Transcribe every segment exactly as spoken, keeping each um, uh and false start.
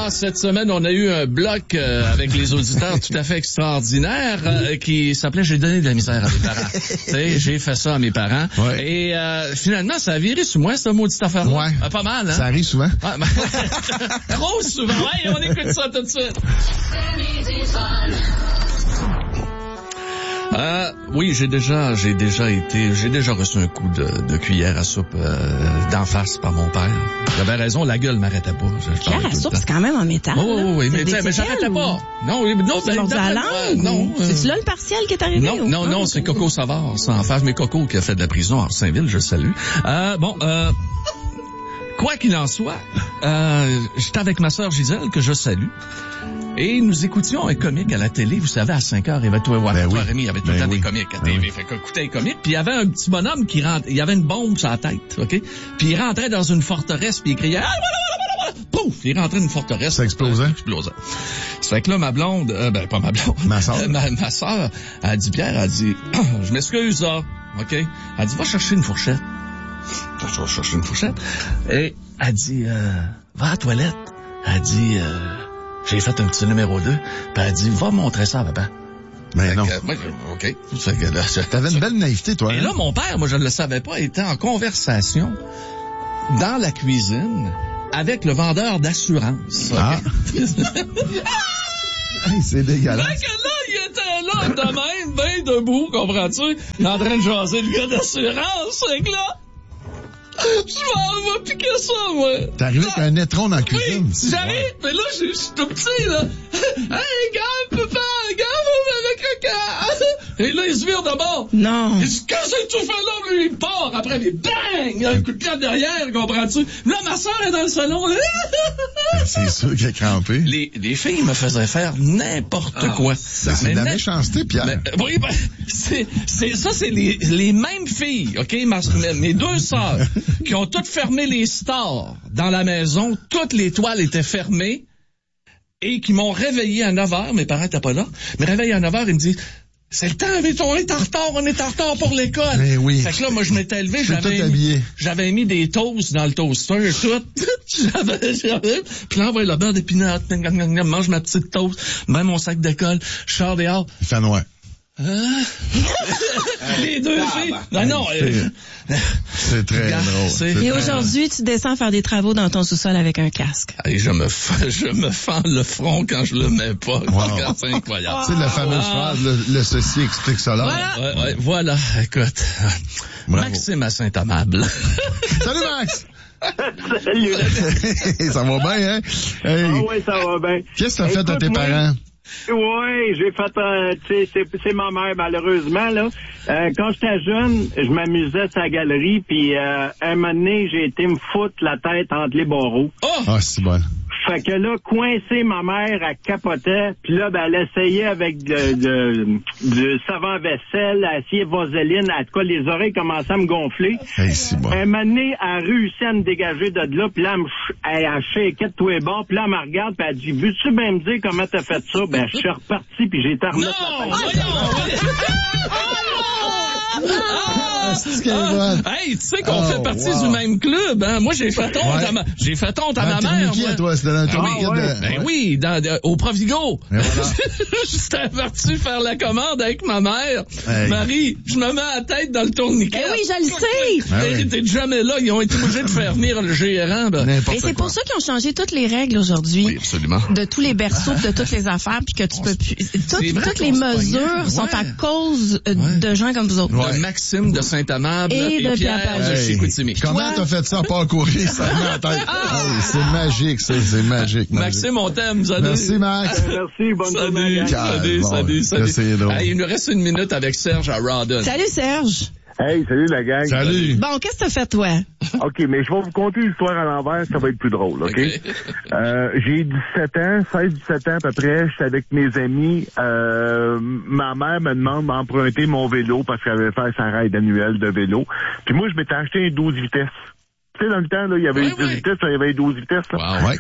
Ah, cette semaine, on a eu un bloc euh, avec les auditeurs tout à fait extraordinaire euh, qui s'appelait « J'ai donné de la misère à mes parents ». Tu sais, j'ai fait ça à mes parents. Ouais. Et euh, finalement, ça a viré sur moi, cette maudite affaire-là. Ouais. Ah, pas mal, hein? Ça arrive souvent. Ah, ben, trop souvent. Ouais, on écoute ça tout de suite. Euh, oui, j'ai déjà, j'ai déjà été, j'ai déjà reçu un coup de, de cuillère à soupe euh, d'en face par mon père. J'avais raison, la gueule m'arrêtait pas. Je cuillère à soupe, c'est quand même en métal. Oh, oui, oui, mais, mais j'arrêtais pas. Non, non, c'est mordu à la langue. Non. Euh, c'est-tu là le partiel qui est arrivé? Non, ou? non, non, c'est Coco Savard, c'est en face. Mais Coco qui a fait de la prison à Saint-Ville, je le salue. Euh, bon, euh, quoi qu'il en soit, euh, j'étais avec ma sœur Gisèle, que je salue. Et nous écoutions un comique à la télé, vous savez, à cinq heures, il y avait toi, ouais, ben toi, oui. Rémi, il y avait tout le ben temps oui. des comiques à la télé. Ben oui. Fait qu'écoutait les comiques, puis il y avait un petit bonhomme qui rentrait, il y avait une bombe sur la tête, OK? Puis il rentrait dans une forteresse, puis il criait, ah, voilà, voilà, voilà, pouf! Il rentrait dans une forteresse. Ça explosait? Ça explosait. Ça fait que là, ma blonde, euh, ben, pas ma blonde. Ma sœur. Euh, ma, ma sœur, elle a dit, Pierre, elle a dit, je m'excuse, là, OK? Elle a dit, va chercher une fourchette. Je vais chercher une fourchette. Et elle a dit, euh, va à la toilette. Elle a dit, euh, j'ai fait un petit numéro deux, puis elle a dit, va montrer ça à papa. Mais non. Que, moi, OK. Fait que là, je, T'avais une belle naïveté, toi. Et hein? là, mon père, moi, je ne le savais pas, était en conversation dans la cuisine avec le vendeur d'assurance. Ah. Okay? Hey, c'est dégueulasse. Fait que là, il était là, de même, ben debout, comprends-tu? En train de jaser le gars d'assurance. Fait que là, je m'en vais piquer ça, moi. T'es arrivé avec un étron dans la cuisine. Oui, j'arrive, mais là, je suis tout petit, là. Hey, gars, papa, gars, avec un gars. Et là, il se vire de bord. Non. Il dit, qu'est-ce que tu fais là? Lui, il part. Après, il bang! Il y a un coup de pied derrière, comprends-tu? Là, ma soeur est dans le salon. C'est sûr qu'il a crampé. Les, les filles me faisaient faire n'importe ah, quoi. Ça, c'est de la méchanceté, Pierre. Mais, oui, ben, c'est, c'est, ça, c'est les, les mêmes filles, OK? Ma, mes deux sœurs, qui ont toutes fermé les stores dans la maison. Toutes les toiles étaient fermées. Et qui m'ont réveillé à neuf heures. Mes parents n'étaient pas là. Me réveillent à neuf heures, ils me disent, c'est le temps, on est en retard, on est en retard pour l'école. Mais oui. Fait que là, moi, je m'étais levé, j'avais mis, j'avais mis des toasts dans le toaster, tout. j'avais, j'avais, puis là, on va le beurre d'épinards, mange ma petite toast, même mon sac d'école, je sors dehors. Il fait noir. Hein? Les deux filles. Non, non. C'est, c'est très Regarde, drôle. C'est... Et aujourd'hui, tu descends faire des travaux dans ton sous-sol avec un casque. Et je me f... je me fends le front quand je le mets pas. Wow. Regarde, c'est incroyable. Tu sais, la fameuse wow. phrase, le, le ceci explique cela. Voilà. Ouais, ouais, voilà. Écoute. Bravo. Maxime à Saint-Amable. Salut, Max! Salut. Ça va bien, hein? Hey. Ah oui, ça va bien. Qu'est-ce que t'as fait à tes moi, parents? Oui, j'ai fait, euh, tu sais, c'est, c'est ma mère, malheureusement, là. Euh, quand j'étais jeune, je m'amusais sur la galerie, puis euh, un moment donné, j'ai été me foutre la tête entre les barreaux. Oh! Ah, c'est bon. Fait que là, coincé, ma mère, elle capotait, puis là, ben, elle essayait avec de, de, du savon à vaisselle, elle essayait vaseline, en tout cas, les oreilles commençaient à me gonfler. Hey, c'est bon. Un moment donné, elle a réussi à me dégager de là, puis là, elle, me, elle a shaké de tous les bords, puis là, elle me regarde, puis elle dit, veux-tu bien me dire comment t'as fait ça? Ben, je suis reparti, puis j'ai été remettre la tête. Ah, c'est ah, hey, tu sais qu'on oh, fait partie wow. du même club, hein? Moi, j'ai fait honte ouais. à ma, j'ai fait honte à ma mère. Moi. Toi, c'était dans un tourniquet ah, ouais. de... Ben ouais. oui, dans, de, au Provigo. Voilà. J'étais parti faire la commande avec ma mère. Hey. Marie, je me mets à la tête dans le tourniquet. Eh oui, je le sais. Ben oui. T'es jamais là. Ils ont été obligés de faire venir le gérant. Ben. Et c'est quoi. Pour ça qu'ils ont changé toutes les règles aujourd'hui. Oui, absolument. De tous les berceaux, de toutes les affaires, puis que tu peux plus... Toutes, toutes les mesures ouais. sont à cause euh, ouais. de gens comme vous autres. Ouais. De Maxime de Saint-Amable et, et de Pierre, Pierre de hey. chez Koutimi. Comment t'as fait ça à part courir? Ça me met en tête. Ah. Hey, c'est magique, ça. C'est magique, magique. Maxime, on t'aime. Salut. Merci, Max. Merci, bonne journée. Salut, bon, salut, salut. C'est drôle. Hey, il nous reste une minute avec Serge à Rawdon. Salut, Serge. Hey, salut la gang. Salut. Bon, qu'est-ce que t'as fait, toi? OK, mais je vais vous conter l'histoire à l'envers, ça va être plus drôle, OK? okay. euh, j'ai dix-sept ans, seize dix-sept ans à peu près, j'étais avec mes amis. Euh, ma mère me demande d'emprunter mon vélo parce qu'elle avait fait sa ride annuelle de vélo. Puis moi, je m'étais acheté un douze vitesses. Tu sais, dans le temps, là, il y avait ouais, douze ouais. vitesses, il y avait douze vitesses. Là. Wow, ouais.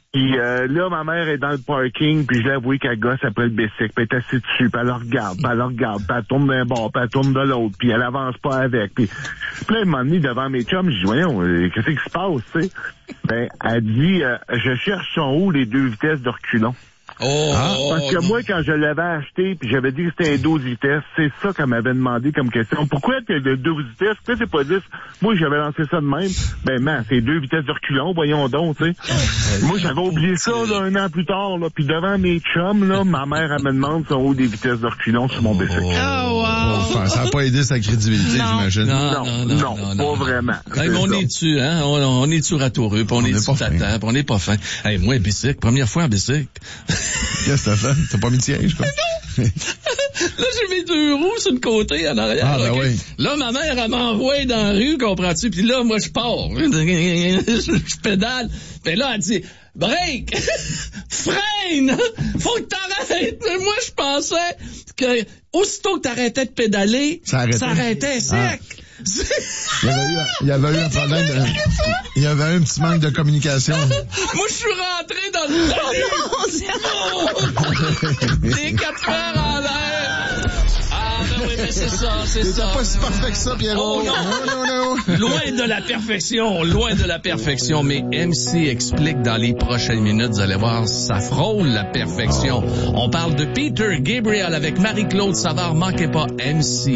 Puis euh, là, ma mère est dans le parking, puis je l'ai avoué qu'elle gosse après le bicycle, puis elle est assise dessus, puis elle le regarde, puis elle le regarde, puis elle tourne d'un bord, puis elle tourne de l'autre, puis elle avance pas avec. Puis, puis là, elle m'a mis devant mes chums, je dis, voyons, euh, qu'est-ce qui se passe, tu sais? Ben, elle dit, euh, je cherche sont où les deux vitesses de reculons. Oh, Ah, oh, parce que non. moi, quand je l'avais acheté, puis j'avais dit que c'était un douze vitesses, c'est ça qu'elle m'avait demandé comme question. Pourquoi t'as de douze vitesses? Pourquoi c'est pas dix? Moi, j'avais lancé ça de même. Ben, man, c'est deux vitesses de reculons, voyons donc, tu sais. Moi, j'avais oublié ça, là, un an plus tard, là. Puis devant mes chums, là, ma mère, elle me demande sont où des vitesses de reculons sur mon bicycle. Oh, wow. Enfin, ça n'a pas aidé sa crédibilité, Non. j'imagine. Non, Non, non, non, non, pas non, vraiment. Hey, mais on ça. est dessus, hein? On, on est dessus ratoureux, puis on, On est est dessus pas fin. tata, puis on est pas fin. Hey, moi, bicycle, première fois en bicycle. Qu'est-ce que t'as fait? T'as pas mis de siège, quoi? Là, j'ai mes deux roues sur le côté, en arrière. Ah, ben ok? oui. Là, ma mère, elle m'envoie dans la rue, comprends-tu? Puis là, moi, je pars. Je pédale. Puis là, elle dit, break! Freine! Faut que t'arrêtes! Mais moi, je pensais que aussitôt que t'arrêtais de pédaler, Ça arrêtait. ça arrêtait sec. Il y avait eu, il y avait eu un problème de, il y avait un petit manque de communication. Moi, je suis rentré dans le oh, Des quatre fers en l'air. Ah, ben oui, mais c'est ça, c'est T'es ça. pas si parfait que ça, Pierrot. Oh, non. non, non, non. Loin de la perfection, loin de la perfection, mais M C explique dans les prochaines minutes, vous allez voir, ça frôle la perfection. On parle de Peter Gabriel avec Marie-Claude Savard, manquez pas M C.